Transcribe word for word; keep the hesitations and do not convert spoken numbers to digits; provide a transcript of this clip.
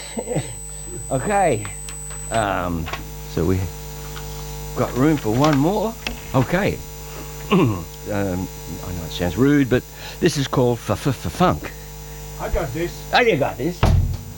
Okay. Um, so we got room for one more. Okay. um, I know it sounds rude, but this is called F-F-F-Funk. I got this. Oh, you got this.